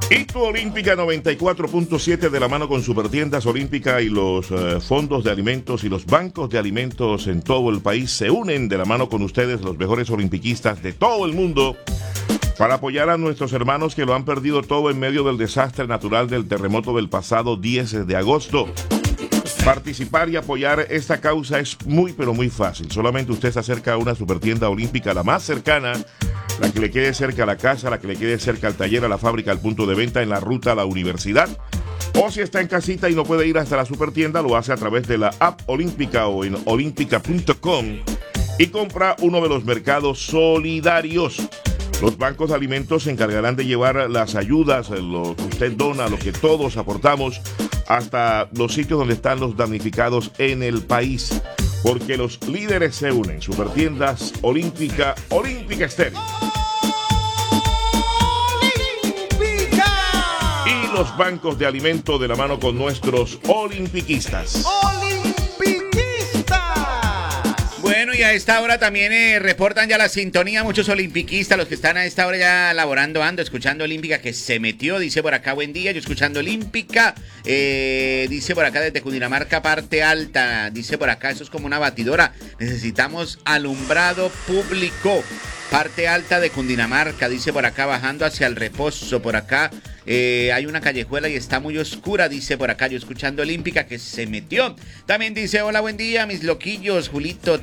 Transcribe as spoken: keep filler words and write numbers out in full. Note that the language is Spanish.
Hito Olímpica noventa y cuatro punto siete de la mano con Supertiendas Olímpica y los eh, fondos de alimentos y los bancos de alimentos en todo el país se unen de la mano con ustedes, los mejores olimpiquistas de todo el mundo, para apoyar a nuestros hermanos que lo han perdido todo en medio del desastre natural del terremoto del pasado diez de agosto. Participar y apoyar esta causa es muy pero muy fácil. Solamente usted se acerca a una Supertienda Olímpica, la más cercana, la que le quede cerca a la casa, la que le quede cerca al taller, a la fábrica, al punto de venta, en la ruta a la universidad. O si está en casita y no puede ir hasta la Supertienda, lo hace a través de la app Olímpica o en olímpica punto com y compra uno de los mercados solidarios. Los bancos de alimentos se encargarán de llevar las ayudas, lo que usted dona, lo que todos aportamos, hasta los sitios donde están los damnificados en el país. Porque los líderes se unen. Supertiendas Olímpica, Olímpica Estéreo. ¡Olímpica! Y los bancos de alimento de la mano con nuestros olimpiquistas. Bueno, y a esta hora también eh, reportan ya la sintonía muchos olimpiquistas, los que están a esta hora ya laborando, ando, escuchando Olímpica, que se metió, dice por acá, buen día, yo escuchando Olímpica, eh, dice por acá desde Cundinamarca, parte alta, dice por acá, eso es como una batidora, necesitamos alumbrado público, parte alta de Cundinamarca, dice por acá, bajando hacia el Reposo, por acá, Eh, hay una callejuela y está muy oscura, dice por acá, yo escuchando Olímpica, que se metió. También dice, hola, buen día, mis loquillos, Julito,